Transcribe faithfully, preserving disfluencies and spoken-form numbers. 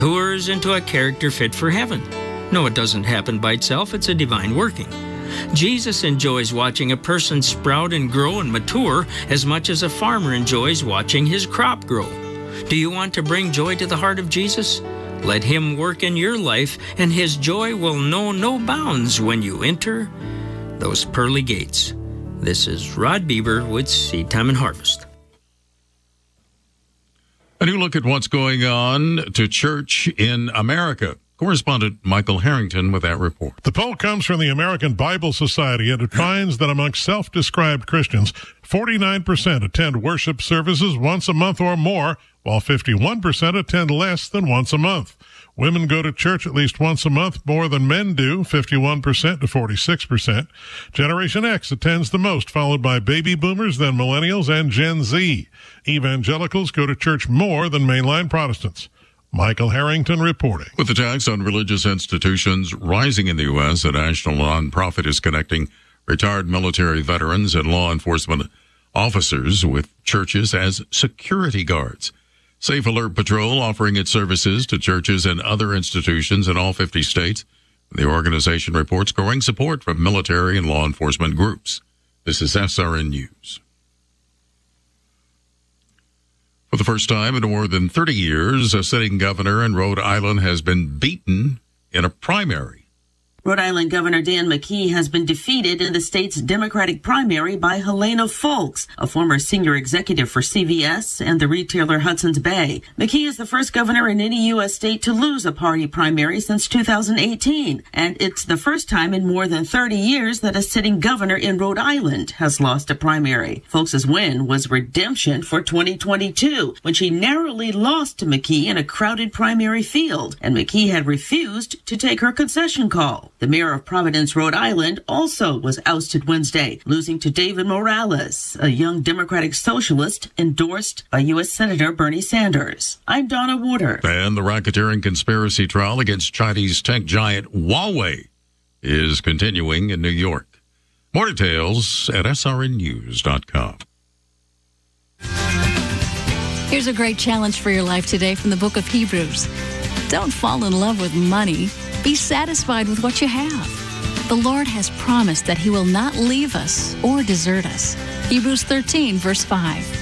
matures into a character fit for heaven. No, it doesn't happen by itself. It's a divine working. Jesus enjoys watching a person sprout and grow and mature as much as a farmer enjoys watching his crop grow. Do you want to bring joy to the heart of Jesus? Let him work in your life, and his joy will know no bounds when you enter those pearly gates. This is Rod Bieber with Seed Time and Harvest. A new look at what's going on to church in America. Correspondent Michael Harrington with that report. The poll comes from the American Bible Society, and it finds that amongst self-described Christians, forty-nine percent attend worship services once a month or more, while fifty-one percent attend less than once a month. Women go to church at least once a month more than men do, fifty-one percent to forty-six percent. Generation X attends the most, followed by baby boomers, then millennials, and Gen Z. Evangelicals go to church more than mainline Protestants. Michael Harrington reporting. With the tax on religious institutions rising in the U S, a national nonprofit is connecting retired military veterans and law enforcement officers with churches as security guards. Safe Alert Patrol offering its services to churches and other institutions in all fifty states. The organization reports growing support from military and law enforcement groups. This is S R N News. For the first time in more than thirty years, a sitting governor in Rhode Island has been beaten in a primary. Rhode Island Governor Dan McKee has been defeated in the state's Democratic primary by Helena Foulkes, a former senior executive for C V S and the retailer Hudson's Bay. McKee is the first governor in any U S state to lose a party primary since two thousand eighteen, and it's the first time in more than thirty years that a sitting governor in Rhode Island has lost a primary. Foulkes' win was redemption for twenty twenty-two, when she narrowly lost to McKee in a crowded primary field, and McKee had refused to take her concession call. The mayor of Providence, Rhode Island, also was ousted Wednesday, losing to David Morales, a young Democratic socialist endorsed by U S Senator Bernie Sanders. I'm Donna Warder. And the racketeering conspiracy trial against Chinese tech giant Huawei is continuing in New York. More details at S R N news dot com. Here's a great challenge for your life today from the book of Hebrews. Don't fall in love with money. Be satisfied with what you have. The Lord has promised that he will not leave us or desert us. Hebrews thirteen, verse five.